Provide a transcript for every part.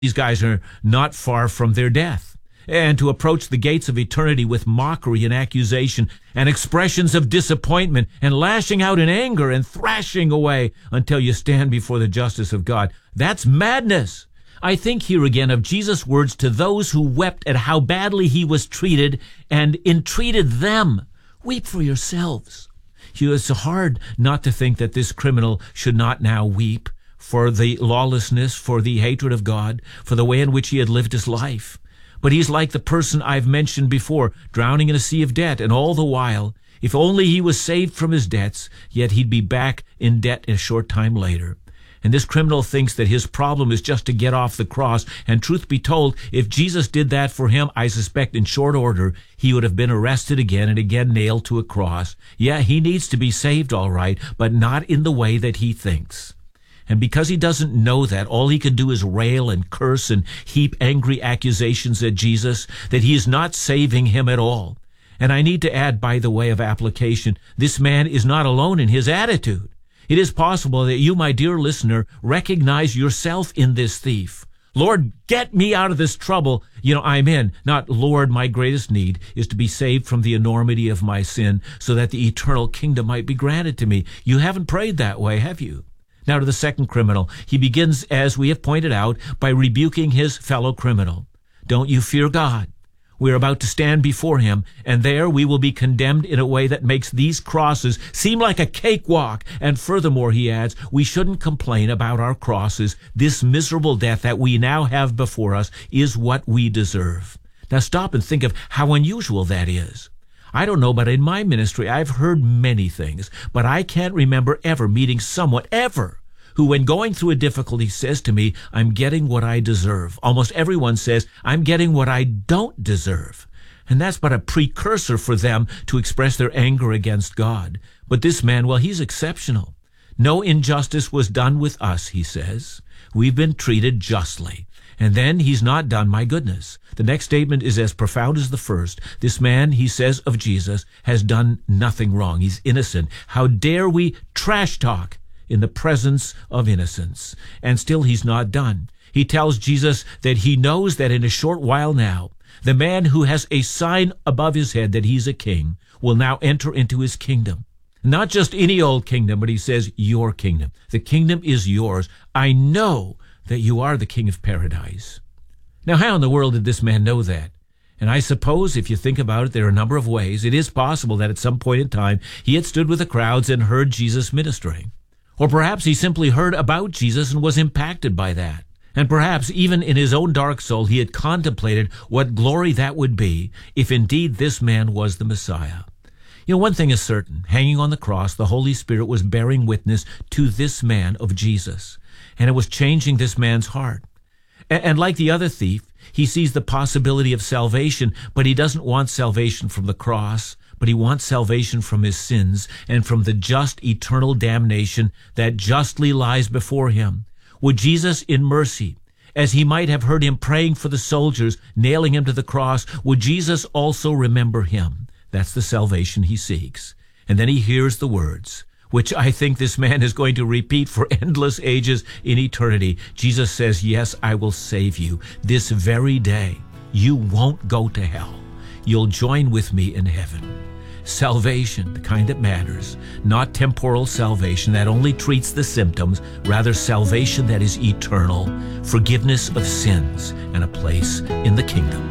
These guys are not far from their death. And to approach the gates of eternity with mockery and accusation and expressions of disappointment and lashing out in anger and thrashing away until you stand before the justice of God, that's madness. I think here again of Jesus' words to those who wept at how badly he was treated and entreated them. Weep for yourselves. It's hard not to think that this criminal should not now weep for the lawlessness, for the hatred of God, for the way in which he had lived his life. But he's like the person I've mentioned before, drowning in a sea of debt, and all the while, if only he was saved from his debts, yet he'd be back in debt a short time later. And this criminal thinks that his problem is just to get off the cross. And truth be told, if Jesus did that for him, I suspect in short order, he would have been arrested again and again nailed to a cross. Yeah, he needs to be saved, all right, but not in the way that he thinks. And because he doesn't know that, all he can do is rail and curse and heap angry accusations at Jesus, that he is not saving him at all. And I need to add, by the way of application, this man is not alone in his attitude. It is possible that you, my dear listener, recognize yourself in this thief. Lord, get me out of this trouble, I'm in. Not, Lord, my greatest need is to be saved from the enormity of my sin so that the eternal kingdom might be granted to me. You haven't prayed that way, have you? Now to the second criminal. He begins, as we have pointed out, by rebuking his fellow criminal. Don't you fear God? We're about to stand before him, and there we will be condemned in a way that makes these crosses seem like a cakewalk. And furthermore, he adds, we shouldn't complain about our crosses. This miserable death that we now have before us is what we deserve. Now stop and think of how unusual that is. I don't know, but in my ministry, I've heard many things, but I can't remember ever meeting someone, ever, who when going through a difficulty says to me, I'm getting what I deserve. Almost everyone says, I'm getting what I don't deserve. And that's but a precursor for them to express their anger against God. But this man, well, he's exceptional. No injustice was done with us, he says. We've been treated justly. And then he's not done, my goodness. The next statement is as profound as the first. This man, he says of Jesus, has done nothing wrong. He's innocent. How dare we trash talk in the presence of innocence? And still he's not done. He tells Jesus that he knows that in a short while now, the man who has a sign above his head that he's a king will now enter into his kingdom. Not just any old kingdom, but he says, your kingdom. The kingdom is yours. I know that you are the king of paradise. Now, how in the world did this man know that? And I suppose, if you think about it, there are a number of ways. It is possible that at some point in time, he had stood with the crowds and heard Jesus ministering. Or perhaps he simply heard about Jesus and was impacted by that. And perhaps even in his own dark soul, he had contemplated what glory that would be if indeed this man was the Messiah. One thing is certain. Hanging on the cross, the Holy Spirit was bearing witness to this man of Jesus. And it was changing this man's heart. And like the other thief, he sees the possibility of salvation, but he doesn't want salvation from the cross, but he wants salvation from his sins and from the just eternal damnation that justly lies before him. Would Jesus, in mercy, as he might have heard him praying for the soldiers, nailing him to the cross, would Jesus also remember him? That's the salvation he seeks. And then he hears the words, which I think this man is going to repeat for endless ages in eternity. Jesus says, yes, I will save you. This very day, you won't go to hell. You'll join with me in heaven. Salvation, the kind that matters, not temporal salvation that only treats the symptoms, rather salvation that is eternal, forgiveness of sins, and a place in the kingdom.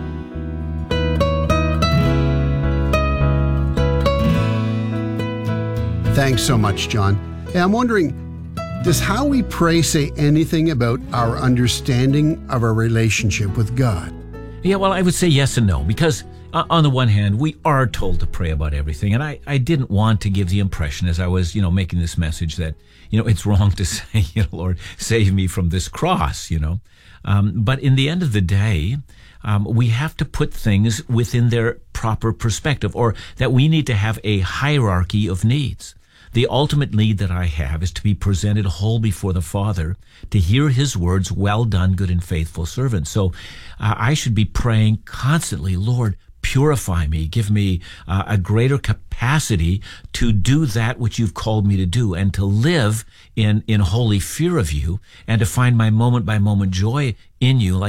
Thanks so much, John. Hey, I'm wondering, does how we pray say anything about our understanding of our relationship with God? Yeah, well, I would say yes and no, because on the one hand, we are told to pray about everything. And I didn't want to give the impression as I was, making this message that, it's wrong to say, Lord, save me from this cross, But in the end of the day, we have to put things within their proper perspective, or that we need to have a hierarchy of needs. The ultimate need that I have is to be presented whole before the Father, to hear his words, well done, good and faithful servant. So I should be praying constantly, Lord, purify me, give me a greater capacity to do that which you've called me to do, and to live in holy fear of you, and to find my moment by moment joy in you,